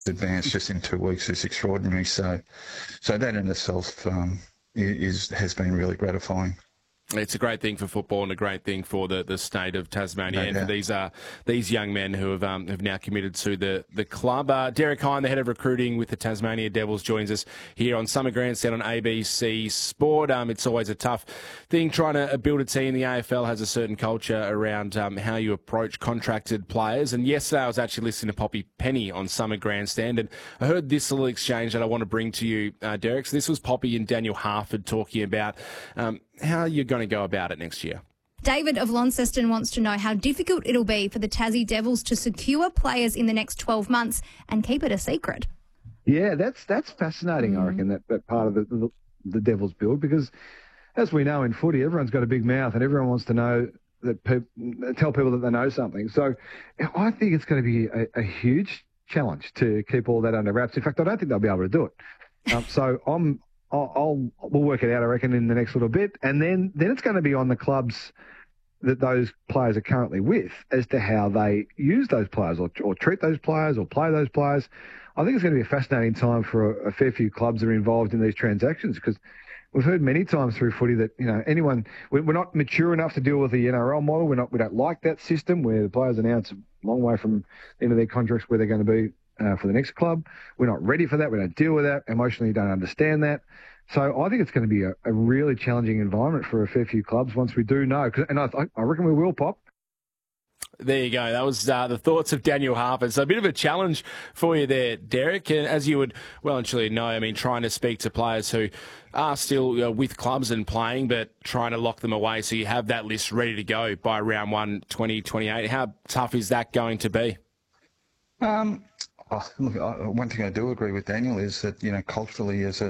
advance just in 2 weeks is extraordinary. So that in itself has been really gratifying. It's a great thing for football and a great thing for the state of Tasmania and for these young men who have now committed to the club. Derek Hine, the head of recruiting with the Tasmania Devils, joins us here on Summer Grandstand on ABC Sport. It's always a tough thing trying to build a team. The AFL has a certain culture around how you approach contracted players. And yesterday I was actually listening to Poppy Penny on Summer Grandstand, and I heard this little exchange that I want to bring to you, Derek. So this was Poppy and Daniel Harford talking about how you're going to go about it next year. David of Launceston wants to know how difficult it'll be for the Tassie Devils to secure players in the next 12 months and keep it a secret. Yeah, that's fascinating, I reckon, that part of the Devils build, because as we know in footy, everyone's got a big mouth and everyone wants to know that tell people that they know something. So I think it's going to be a huge challenge to keep all that under wraps. In fact, I don't think they'll be able to do it. So we'll work it out, I reckon, in the next little bit. And then it's going to be on the clubs that those players are currently with as to how they use those players or treat those players or play those players. I think it's going to be a fascinating time for a fair few clubs that are involved in these transactions, because we've heard many times through footy that, we're not mature enough to deal with the NRL model. We don't like that system where the players are now, it's a long way from the end of their contracts where they're going to be for the next club. We're not ready for that. We don't deal with that. Emotionally, don't understand that. So I think it's going to be a really challenging environment for a fair few clubs once we do know. And I reckon we will, Pop. There you go. That was the thoughts of Daniel Harford. So a bit of a challenge for you there, Derek. And as you would well and truly know, I mean, trying to speak to players who are still with clubs and playing, but trying to lock them away so you have that list ready to go by round 1, 2028. How tough is that going to be? Look, one thing I do agree with Daniel is that, culturally as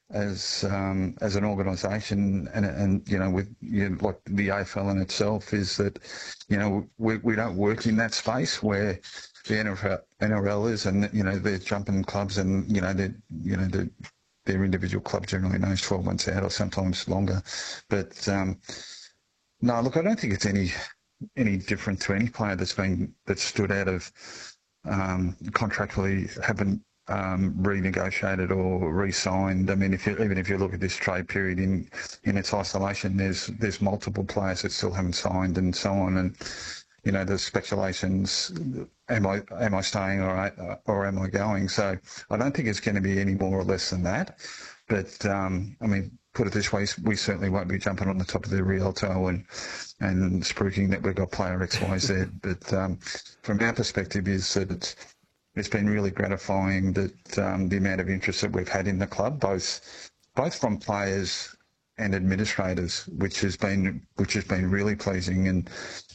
an organisation and with like the AFL in itself, is that we don't work in that space where the NRL is, and they're jumping clubs, and their individual club generally knows 12 months out or sometimes longer. But no, look, I don't think it's any different to any player that stood out of contractually haven't renegotiated or re-signed. I mean, even if you look at this trade period in its isolation, there's multiple players that still haven't signed and so on. And there's speculations: am I staying or am I going? So I don't think it's going to be any more or less than that. But I mean, put it this way, we certainly won't be jumping on the top of the Rialto and spruiking that we've got player X, Y, Z. But from our perspective is that it's been really gratifying that the amount of interest that we've had in the club, both from players and administrators, which has been really pleasing. And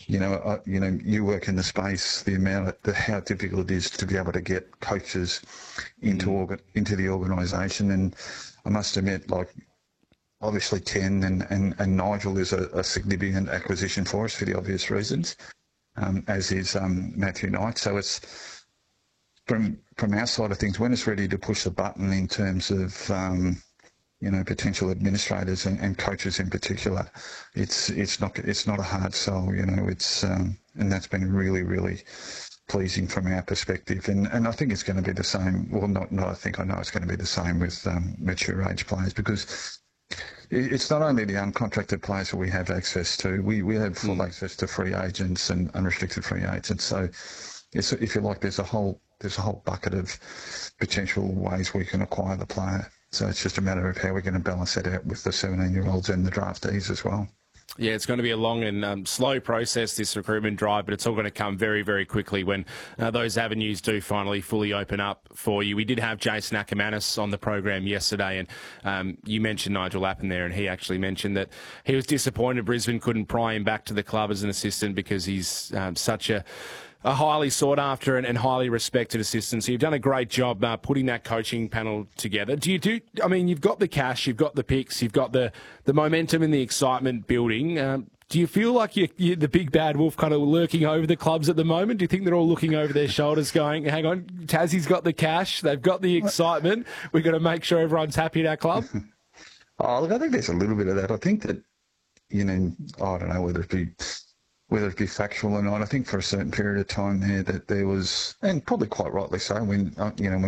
you work in the space, how difficult it is to be able to get coaches into the organisation. And I must admit, like, obviously Ken and Nigel is a significant acquisition for us for the obvious reasons, as is Matthew Knight. So it's from our side of things, when it's ready to push the button in terms of potential administrators and coaches in particular, it's not a hard sell. It's and that's been really, really pleasing from our perspective. And I think it's going to be the same. Well, I know it's going to be the same with mature age players, because it's not only the uncontracted players that we have access to. We have full access to free agents and unrestricted free agents. So if you like, there's a whole bucket of potential ways we can acquire the player. So it's just a matter of how we're going to balance that out with the 17-year-olds and the draftees as well. Yeah, it's going to be a long and slow process, this recruitment drive, but it's all going to come very, very quickly when those avenues do finally fully open up for you. We did have Jason Ackermanis on the program yesterday, and you mentioned Nigel Lappin there, and he actually mentioned that he was disappointed Brisbane couldn't pry him back to the club as an assistant because he's such a highly sought after and highly respected assistant. So you've done a great job putting that coaching panel together. I mean, you've got the cash, you've got the picks, you've got the momentum and the excitement building. Do you feel like you're the big bad wolf kind of lurking over the clubs at the moment? Do you think they're all looking over their shoulders going, hang on, Tassie's got the cash, they've got the excitement, we've got to make sure everyone's happy at our club? Look, I think there's a little bit of that. I think that, I don't know whether it be factual or not. I think for a certain period of time there that there was, and probably quite rightly so, when